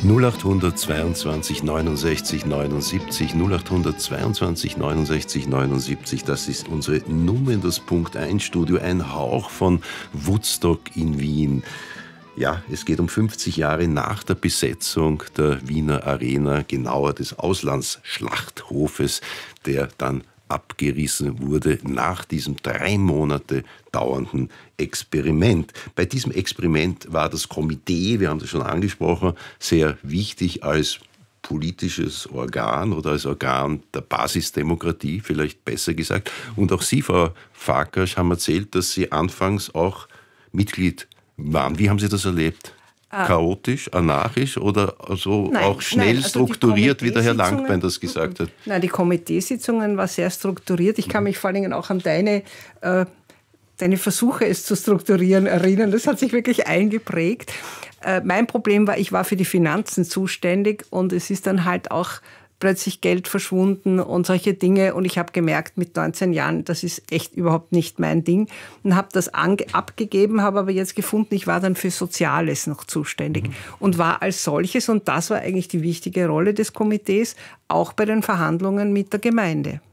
0800 22 69 79, 0800 22 69 79, das ist unsere Nummer in das Punkt 1 Studio, ein Hauch von Woodstock in Wien. Ja, es geht um 50 Jahre nach der Besetzung der Wiener Arena, genauer des Auslandsschlachthofes, der dann abgerissen wurde nach diesem 3 Monate dauernden Experiment. Bei diesem Experiment war das Komitee, wir haben das schon angesprochen, sehr wichtig als politisches Organ oder als Organ der Basisdemokratie, vielleicht besser gesagt. Und auch Sie, Frau Farkas, haben erzählt, dass Sie anfangs auch Mitglied waren. Wie haben Sie das erlebt? Chaotisch, anarchisch oder so auch schnell strukturiert, wie der Herr Langbein das gesagt hat? Nein, die Komiteesitzungen waren sehr strukturiert. Ich kann mich vor allen Dingen auch an deine Versuche, es zu strukturieren, erinnern. Das hat sich wirklich eingeprägt. Mein Problem war, ich war für die Finanzen zuständig und es ist dann halt auch plötzlich Geld verschwunden und solche Dinge. Und ich habe gemerkt, mit 19 Jahren, das ist echt überhaupt nicht mein Ding. Und habe das abgegeben, habe aber jetzt gefunden, ich war dann für Soziales noch zuständig. Und war als solches, und das war eigentlich die wichtige Rolle des Komitees, auch bei den Verhandlungen mit der Gemeinde.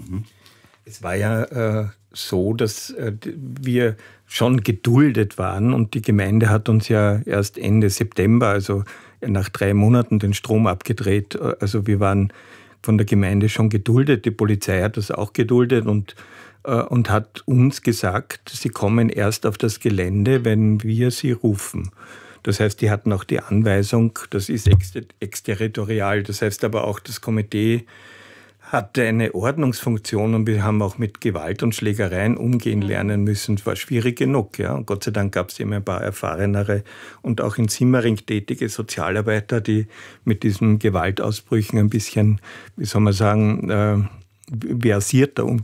Es war ja so, dass wir schon geduldet waren und die Gemeinde hat uns ja erst Ende September, also nach 3 Monaten, den Strom abgedreht. Also wir waren von der Gemeinde schon geduldet. Die Polizei hat das auch geduldet und hat uns gesagt, sie kommen erst auf das Gelände, wenn wir sie rufen. Das heißt, die hatten auch die Anweisung, das ist exterritorial. Das heißt aber auch, das Komitee hatte eine Ordnungsfunktion und wir haben auch mit Gewalt und Schlägereien umgehen lernen müssen. Es war schwierig genug. Ja. Und Gott sei Dank gab es eben ein paar erfahrenere und auch in Simmering tätige Sozialarbeiter, die mit diesen Gewaltausbrüchen ein bisschen, wie soll man sagen, versierter